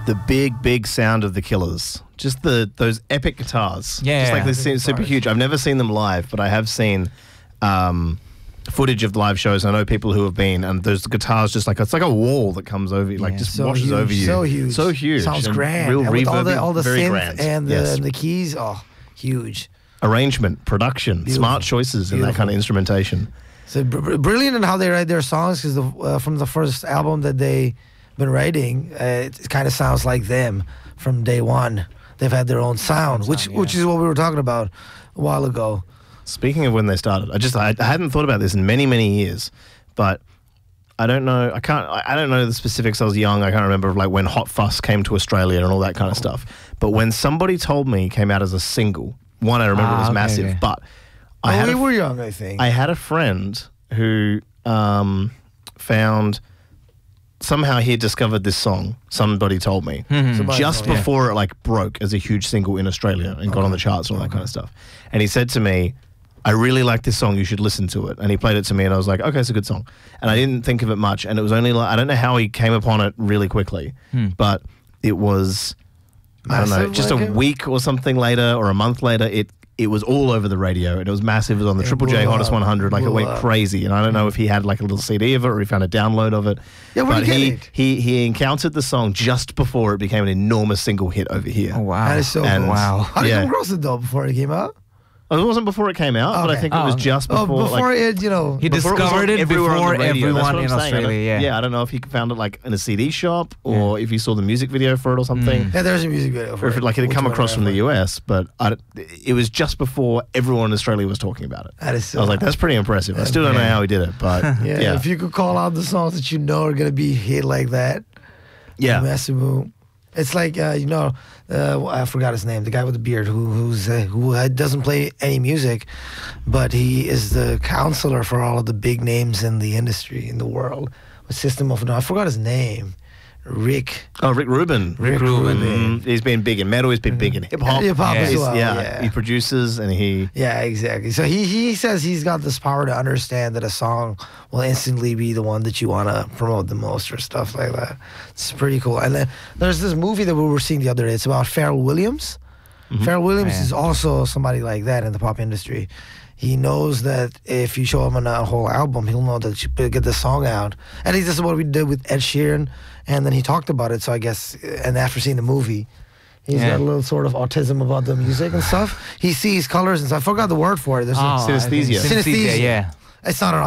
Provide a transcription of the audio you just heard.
the big sound of the Killers. Just those epic guitars. Yeah, just like yeah. this super huge. I've never seen them live, but I have seen footage of live shows. I know people who have been, and those guitars just like, it's like a wall that comes over you, like just So washes huge, over you. so huge. Sounds and grand. Real And with reverb, all the very synth grand. and Yes. the keys, huge. Arrangement, production, Beautiful. smart choices in that Beautiful. kind of instrumentation. So brilliant in how they write their songs, because from the first album that they been writing, it kind of sounds like them from day one. They've had their own sound, which is what we were talking about a while ago. Speaking of when they started, I hadn't thought about this in many years, but I don't know. I don't know the specifics. I was young. I can't remember like when Hot Fuss came to Australia and all that kind of stuff. But when somebody told me it came out as a single, one I remember was massive. Okay. But We were young, I think. I had a friend who found. Somehow he discovered this song, somebody told me, just before it like broke as a huge single in Australia and got on the charts and all that kind of stuff. And he said to me, I really like this song, you should listen to it. And he played it to me and I was like, okay, it's a good song. And I didn't think of it much. And it was only like, I don't know how he came upon it really quickly, but it was, I don't know, just a week or something later or a month later, it was all over the radio and it was massive. It was on the Triple J Hottest 100. Like it went crazy. And I don't know if he had like a little CD of it or he found a download of it. Yeah, where but did he get it? he encountered the song just before it became an enormous single hit over here. Oh, wow. That is so And- cool. Wow. How did you come across it though before it came out? Oh, it wasn't before it came out, but I Okay. think it was just before. before like, it, He before it was discovered on it everywhere on before the radio. That's everyone what in I'm saying. Australia. Yeah, I don't know if he found it like in a CD shop or if he saw the music video for it or something. Yeah, there's a music video for Or if it, like it had Which come one across from the ever. US, but it was just before everyone in Australia was talking about it. That is so I was like, that's pretty impressive. I still don't know how he did it, but Yeah, yeah. if you could call out the songs that you know are gonna be hit like that, Yeah. Massive Boom. It's like I forgot his name, the guy with the beard who doesn't play any music, but he is the counselor for all of the big names in the industry in the world. With System of a Down, I forgot his name. Rick. Oh, Rick Rubin. Rick Rubin. He's been big in metal. He's been big in hip hop. Hip hop as He's- well. yeah, he produces and he. Yeah, exactly. So he says he's got this power to understand that a song will instantly be the one that you want to promote the most or stuff like that. It's pretty cool. And then there's this movie that we were seeing the other day. It's about Pharrell Williams. Pharrell Williams is also somebody like that in the pop industry. He knows that if you show him a whole album, he'll know that you better get the song out. And this is what we did with Ed Sheeran. And then he talked about it. So I guess, and after seeing the movie, he's got a little sort of autism about the music and stuff. He sees colors and stuff. I forgot the word for it. There's Synesthesia. Synesthesia. Yeah. It's not an